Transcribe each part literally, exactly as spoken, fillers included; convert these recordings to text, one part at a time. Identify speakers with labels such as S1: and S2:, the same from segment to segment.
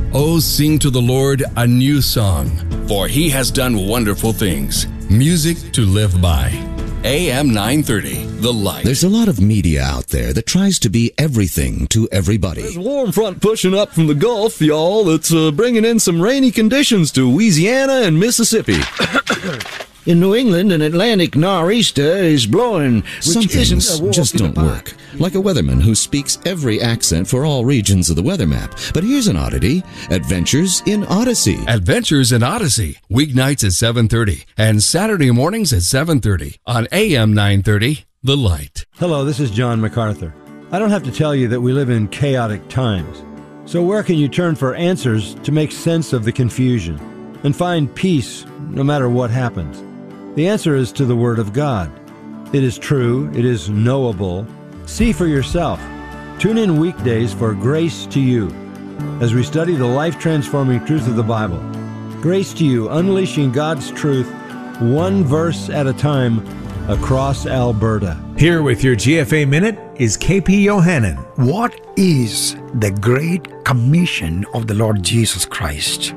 S1: Oh, sing to the Lord a new song, for he has done wonderful things. Music to live by. A M nine thirty, The Light.
S2: There's a lot of media out there that tries to be everything to everybody.
S3: There's a warm front pushing up from the Gulf, y'all, that's uh, bringing in some rainy conditions to Louisiana and Mississippi.
S4: In New England, an Atlantic nor'easter is blowing, which
S2: Some
S4: isn't
S2: things
S4: a walk
S2: just
S4: in the
S2: don't
S4: park.
S2: work. Like a weatherman who speaks every accent for all regions of the weather map. But here's an oddity. Adventures in Odyssey.
S1: Adventures in Odyssey, weeknights at seven thirty and Saturday mornings at seven thirty on A M nine thirty, The Light.
S5: Hello, this is John MacArthur. I don't have to tell you that we live in chaotic times. So where can you turn for answers to make sense of the confusion and find peace no matter what happens? The answer is to the Word of God. It is true. It is knowable. See for yourself. Tune in weekdays for Grace to You as we study the life-transforming truth of the Bible. Grace to You, unleashing God's truth one verse at a time across Alberta.
S6: Here with your G F A Minute is K P Yohannan.
S7: What is the Great Commission of the Lord Jesus Christ?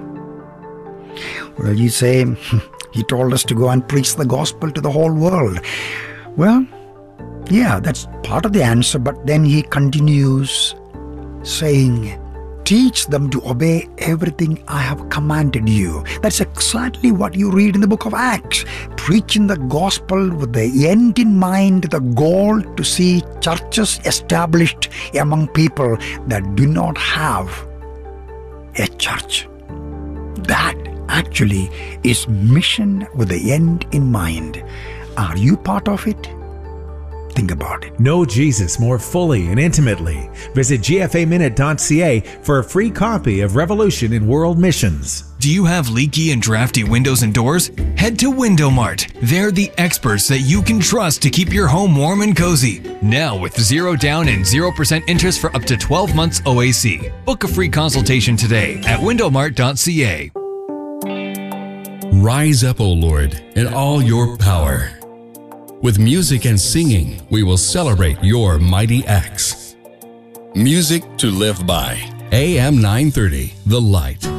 S7: Well, you say, He told us to go and preach the gospel to the whole world. Well, yeah, that's part of the answer, but then He continues saying, teach them to obey everything I have commanded you. That's exactly what you read in the book of Acts. Preaching the gospel with the end in mind, the goal to see churches established among people that do not have a church. That actually is mission with the end in mind. Are you part of it? Think about it.
S6: Know Jesus more fully and intimately. Visit G F A minute dot C A for a free copy of Revolution in World Missions.
S8: Do you have leaky and drafty windows and doors? Head to Window Mart. They're the experts that you can trust to keep your home warm and cozy. Now with zero down and zero percent interest for up to twelve months O A C. Book a free consultation today at window mart dot C A.
S1: Rise up, O Lord, in all your power. With music and singing, we will celebrate your mighty acts. Music to live by. A M nine thirty, The Light.